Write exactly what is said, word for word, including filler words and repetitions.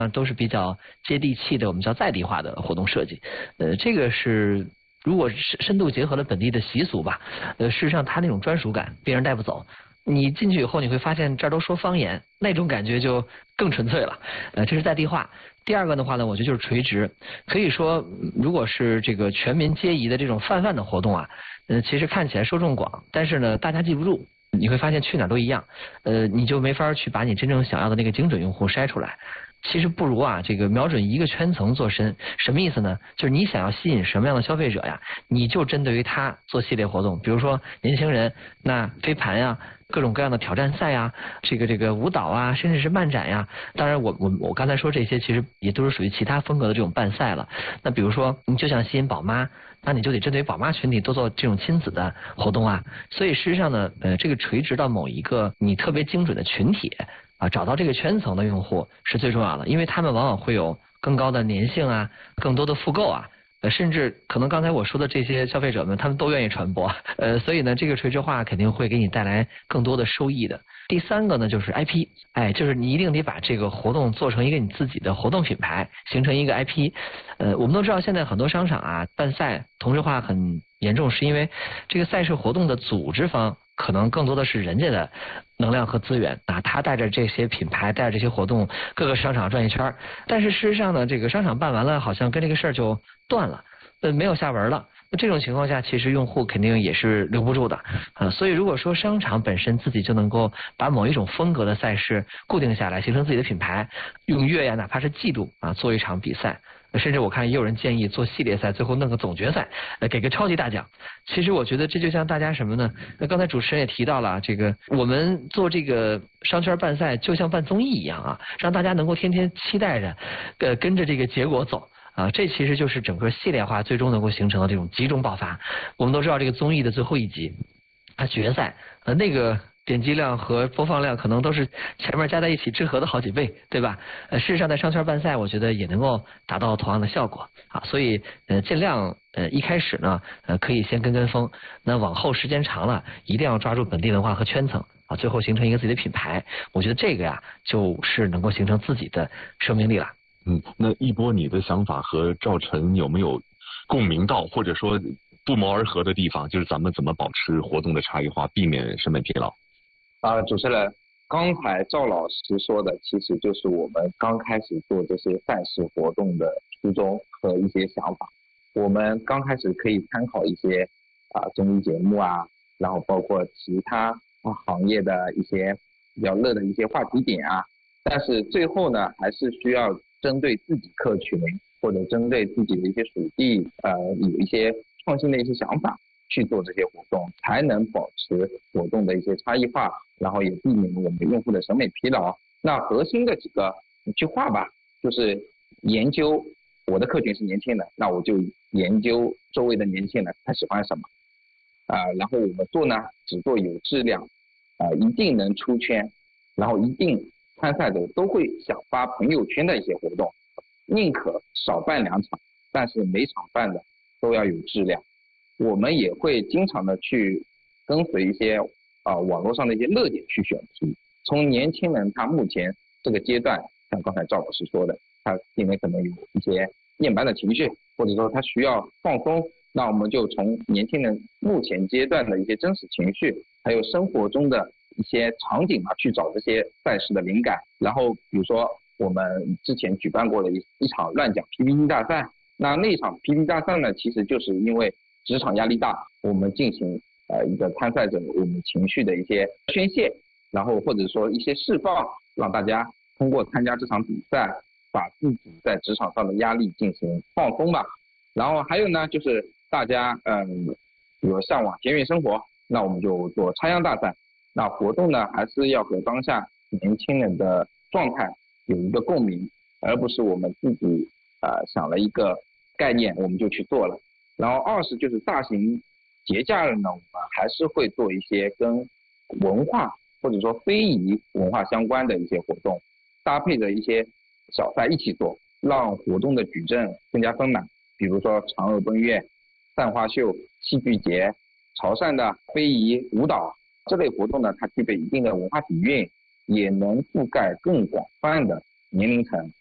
都是比较接地气的，我们叫在地化的活动设计。呃，这个是如果深深度结合了本地的习俗吧，呃，事实上它那种专属感，别人带不走。你进去以后，你会发现这儿都说方言，那种感觉就更纯粹了。呃，这是在地化。第二个的话呢，我觉得就是垂直。可以说，如果是这个全民皆宜的这种泛泛的活动啊，呃，其实看起来受众广，但是呢，大家记不住。你会发现去哪儿都一样，呃，你就没法去把你真正想要的那个精准用户筛出来。其实不如啊，这个瞄准一个圈层做深，什么意思呢？就是你想要吸引什么样的消费者呀，你就针对于他做系列活动，比如说年轻人，那飞盘呀，各种各样的挑战赛呀，这个这个舞蹈啊，甚至是漫展呀。当然我，我我我刚才说这些，其实也都是属于其他风格的这种办赛了。那比如说，你就想吸引宝妈，那你就得针对宝妈群体多做这种亲子的活动啊。所以事实上呢，呃，这个垂直到某一个你特别精准的群体。啊，找到这个圈层的用户是最重要的，因为他们往往会有更高的粘性啊，更多的复购啊，呃，甚至可能刚才我说的这些消费者们，他们都愿意传播，呃，所以呢，这个垂直化肯定会给你带来更多的收益的。第三个呢，就是 I P， 哎，就是你一定得把这个活动做成一个你自己的活动品牌，形成一个 I P。呃，我们都知道现在很多商场啊办赛同质化很严重，是因为这个赛事活动的组织方。可能更多的是人家的能量和资源啊，他带着这些品牌，带着这些活动，各个商场转一圈。但是事实上呢，这个商场办完了，好像跟这个事儿就断了，呃，没有下文了。那这种情况下，其实用户肯定也是留不住的啊。所以如果说商场本身自己就能够把某一种风格的赛事固定下来，形成自己的品牌，用月呀，哪怕是季度啊，做一场比赛。甚至我看也有人建议做系列赛，最后弄个总决赛，呃，给个超级大奖。其实我觉得这就像大家什么呢？那刚才主持人也提到了，这个我们做这个商圈办赛，就像办综艺一样啊，让大家能够天天期待着，呃，跟着这个结果走。啊，这其实就是整个系列化最终能够形成的这种集中爆发。我们都知道这个综艺的最后一集，啊，决赛，呃，那个。点击量和播放量可能都是前面加在一起之和的好几倍，对吧？呃，事实上在商圈办赛，我觉得也能够达到同样的效果啊。所以呃，尽量呃一开始呢，呃可以先跟跟风，那往后时间长了，一定要抓住本地文化和圈层啊，最后形成一个自己的品牌。我觉得这个呀，就是能够形成自己的生命力了。 嗯，那一波你的想法和赵晨有没有共鸣到，或者说不谋而合的地方？就是咱们怎么保持活动的差异化，避免审美疲劳？ 啊、呃，主持人，刚才赵老师说的，其实就是我们刚开始做这些赛事活动的初衷和一些想法。我们刚开始可以参考一些啊、呃、综艺节目啊，然后包括其他啊行业的一些比较热的一些话题点啊，但是最后呢，还是需要针对自己客群或者针对自己的一些属地，呃，有一些创新的一些想法。去做这些活动，才能保持活动的一些差异化，然后也避免我们用户的审美疲劳。那核心的几个一句话吧，就是研究我的客群是年轻人，那我就研究周围的年轻人他喜欢什么，啊、呃，然后我们做呢，只做有质量，啊、呃，一定能出圈，然后一定参赛者都会想发朋友圈的一些活动，宁可少办两场，但是每场办的都要有质量。我们也会经常的去跟随一些啊、呃、网络上的一些热点去选题。从年轻人他目前这个阶段，像刚才赵老师说的，他因为可能有一些厌班的情绪，或者说他需要放松，那我们就从年轻人目前阶段的一些真实情绪，还有生活中的一些场景嘛，去找这些赛事的灵感。然后比如说我们之前举办过的一一场乱讲 P P T 大赛，那那场 P P T 大赛呢，其实就是因为职场压力大，我们进行呃一个参赛者我们情绪的一些宣泄，然后或者说一些释放，让大家通过参加这场比赛，把自己在职场上的压力进行放松吧。然后还有呢，就是大家嗯，比如向往田园生活，那我们就做插秧大赛。那活动呢，还是要和当下年轻人的状态有一个共鸣，而不是我们自己呃想了一个概念我们就去做了。然后二是就是大型节假日呢，我们还是会做一些跟文化或者说非遗文化相关的一些活动，搭配着一些小赛一起做，让活动的矩阵更加丰满。比如说嫦娥奔月、散花秀、戏剧节、潮汕的非遗舞蹈这类活动呢，它具备一定的文化底蕴，也能覆盖更广泛的年龄层。